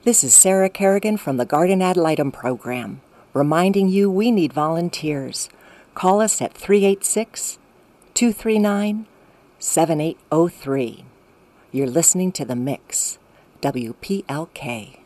This is Sarah Kerrigan from the Garden Ad Litem program, reminding you we need volunteers. Call us at 386-239-7803. You're listening to The Mix, WPLK.